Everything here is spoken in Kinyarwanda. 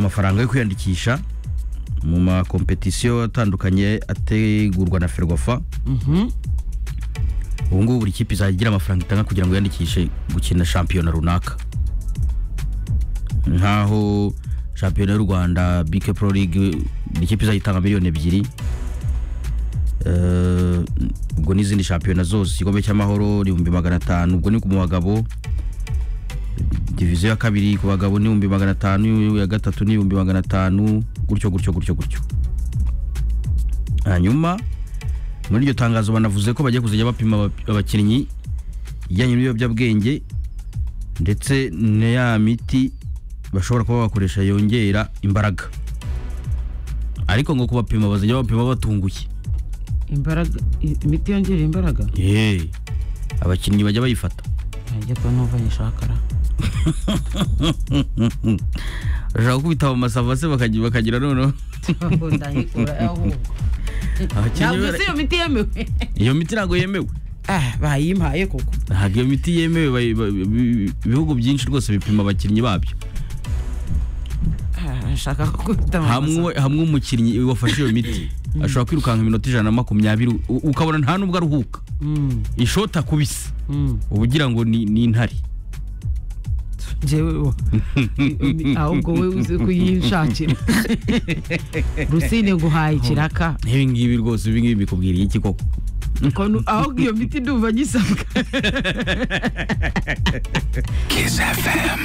amafaranga yo kwiyandikisha mu ma competition atandukanye ategurwa na Ferwafa. Ubu ngubu buri kipe izagira amafaranga itanga kugira ngo yandikishe gukina shampiyona runaka. Nkaho shampiyona y'u Rwanda BK Pro League ikipe izayitanga miliyoni 2. Ubwo n'izindi shampiyona zose igikombe cy'amahoro ni 500, ubwo ni ku bagabo. Division ya kabiri ku bagabo ni 500, ya gatatu ni 500, gutyo. Hanyuma muri iryo tangazo banavuze ko bagiye kuzajya bapima abakinnyi ijyanye n'ibiyobyabwenge ndetse ya miti bashobora kuba bakoresha yongera imbaraga. Ariko ngo kubapima bazajya bapima batunguye. Imbaraga, imiti yongera imbaraga? Abakinnyi bajya bayifata. Ajya ko nova yishakara. Rashaka kubita mu masavase bakagira none. Ndahikora aho. Ntabwo iyo miti yemewe. Iyo miti ntabwo yemewe. Bayimpaye koko. Ntabwo iyo miti yemewe, ibihugu byinshi rwose bipima abakinnyi babyo. Shaka kubita hamwe umukinnyi wafashe iyo miti ashobora kwirukanka iminota 120 ukabona nta nubwo aruhuka. Ishota kubisa. Ubugira ngo ni intari. Jewe ahubwo we uzi kuyishakira. Rusine guhaye kiraka. Ibi ngibi rwose bikubwiriye iki koko? Ahubwo iyo miti ndumva nyisabwa. Kiss FM.